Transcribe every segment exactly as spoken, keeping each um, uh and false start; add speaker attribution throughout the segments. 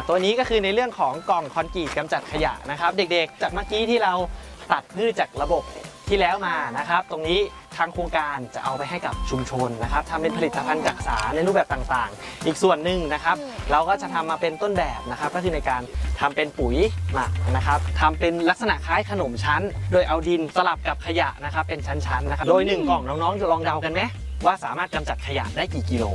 Speaker 1: ตัวนี้ก็คือในเรื่องของกล่องคอนกรีตกำจัดขยะนะครับเด็กๆจากเมื่อกี้ที่เราตัดพืชจากระบบที่แล้วมานะครับตรงนี้ทางโครงการจะเอาไปให้กับชุมชนนะครับทำเป็นผลิตภัณฑ์จักสารในรูปแบบต่างๆอีกส่วนหนึ่งนะครับเราก็จะทำมาเป็นต้นแบบนะครับก็คือในการทำเป็นปุ๋ยหมักนะครับทำเป็นลักษณะคล้ายขนมชั้นโดยเอาดินสลับกับขยะนะครับเป็นชั้นๆนะครับโดยหนึ่งกล่องน้องๆจะลองเดากันไหมว่าสามารถกำจัดขยะได้กี่กิโล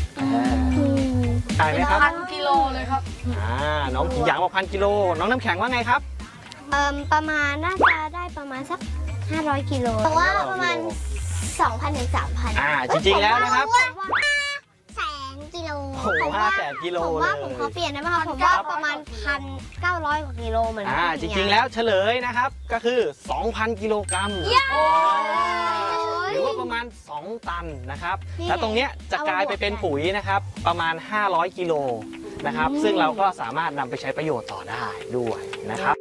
Speaker 1: ได้ไหมครับ
Speaker 2: พันกิโลเลยครับ
Speaker 1: อ่าน้องหยางบอกพันกิโลน้องน้ำแข็งว่าไงครับ
Speaker 3: เอ่อประมาณน่าจะได้ประมาณสักห้าร้อยกิโลเพราะว่าประมาณ สองพัน ถึง สามพัน
Speaker 1: อ่าจริงๆแล้วนะครับ
Speaker 3: แสนกิโล
Speaker 1: โอ้โหห้าแสนกิโลเลยผม
Speaker 3: ว่าผมขอเปลี่ยนได้ไหมครับผมว่าประมาณพันเก้าร้อยกว่ากิโลเหมือนกัน
Speaker 1: อ่าจริงๆแล้วเฉลยนะครับก็คือ สองพัน กิโลกรัมหรือว่าประมาณสองตันนะครับแล้วตรงเนี้ยจะกลายไปเป็นปุ๋ยนะครับประมาณห้าร้อยกิโลนะครับซึ่งเราก็สามารถนำไปใช้ประโยชน์ต่อได้ด้วยนะครับ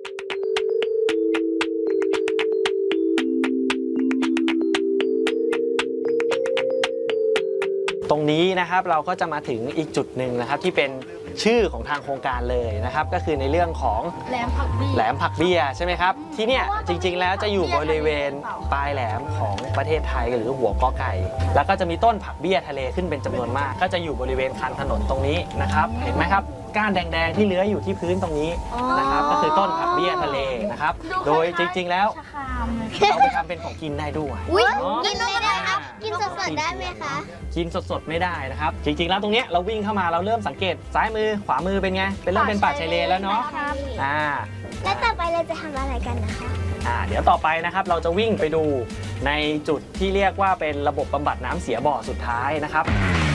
Speaker 1: ตรงนี้นะครับเราก็จะมาถึงอีกจุดหนึ่งนะครับที่เป็นชื่อของทางโครงการเลยนะครับก็คือในเรื่องของ
Speaker 2: แหลมผักเบี้ย
Speaker 1: แหลมผักเบี้ยใช่ไหมครับที่เนี่ยจริงๆแล้วจะอยู่บริเวณปลายแหลมของประเทศไทยหรือหัวกอไก่แล้วก็จะมีต้นผักเบี้ยทะเลขึ้นเป็นจำนวนมากก็จะอยู่บริเวณคันถนนตรงนี้นะครับเห็นไหมครับก้านแดงๆที่เลื้อยอยู่ที่พื้นตรงนี้นะครับก็คือต้นผักเบี้ยทะเลนะครับโดยจริงๆแล้วเอาไปทำเป็นของกินได้ด้วย
Speaker 3: กินไม่ได้ครับกินสดๆได้ไหมคะ
Speaker 1: กินสดๆไม่ได้นะครับจริงๆแล้วตรงนี้เราวิ่งเข้ามาเราเริ่มสังเกตซ้ายมือขวามือเป็นไงเป็นเริ่มเป็นป่าชายเลนแล้วเนาะอ่า
Speaker 3: แล้วต่อไปเราจะทำอะไรกันนะคะ
Speaker 1: อ่าเดี๋ยวต่อไปนะครับเราจะวิ่งไปดูในจุดที่เรียกว่าเป็นระบบบำบัดน้ำเสียบ่อสุดท้ายนะครับ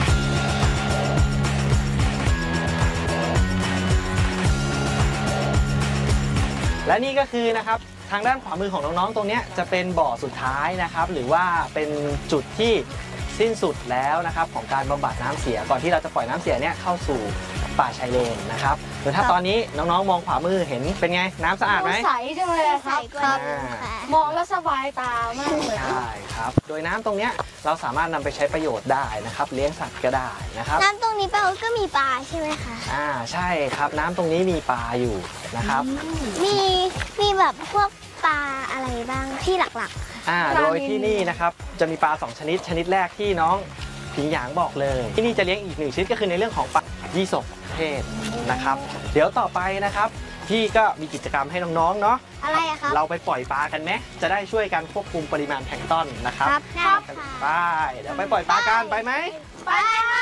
Speaker 1: และนี่ก็คือนะครับทางด้านขวามือของน้องๆตรงนี้จะเป็นบ่อสุดท้ายนะครับหรือว่าเป็นจุดที่สิ้นสุดแล้วนะครับของการบำบัดน้ำเสียก่อนที่เราจะปล่อยน้ำเสียเนี่ยเข้าสู่ป่าชายเลนนะครับโดยถ้าตอนนี้น้องๆมองขวามือเห็นเป็นไงน้ำสะอาดไหม
Speaker 2: ใสใช่ไหมครับครับมองแล้วสบายตามากเลย
Speaker 1: ใช่ครับโดยน้ำตรงนี้เราสามารถนำไปใช้ประโยชน์ได้นะครับเลี้ยงสัตว์ก็ได้นะครับ
Speaker 3: น้ำตรงนี้แปลว่าก็มีปลาใช่ไหมคะ
Speaker 1: อ่าใช่ครับน้ำตรงนี้มีปลาอยู่นะครับ
Speaker 3: มีมีแบบพวกปลาอะไรบ้างที่หลักๆ
Speaker 1: อ่าโดยที่นี่นะครับจะมีปลาสองชนิดชนิดแรกที่น้องผิงหยางบอกเลยที่นี่จะเลี้ยงอีกหนึ่งชนิดก็คือในเรื่องของปลายี่สกเพศนะครับเดี๋ยวต่อไปนะครับพี่ก็มีกิจกรรมให้น้องๆเนาะ
Speaker 3: อะไรอะครับ
Speaker 1: เราไปปล่อยปลากันไหมจะได้ช่วยกันควบคุมปริมาณแพลงก์ตอนนะครับ
Speaker 3: ครับ
Speaker 1: ไปเดี๋ยวไปปล่อยปลากันไปไหม
Speaker 3: ไปครับ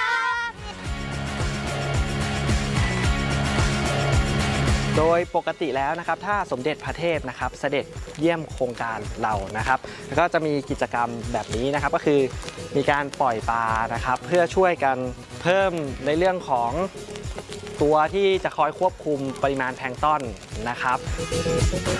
Speaker 1: โดยปกติแล้วนะครับถ้าสมเด็จพระเทพนะครับเสด็จเยี่ยมโครงการเรานะครับแล้วก็จะมีกิจกรรมแบบนี้นะครับก็คือมีการปล่อยปลานะครับเพื่อช่วยกันเพิ่มในเรื่องของตัวที่จะคอยควบคุมปริมาณแพลงก์ตอนนะครับ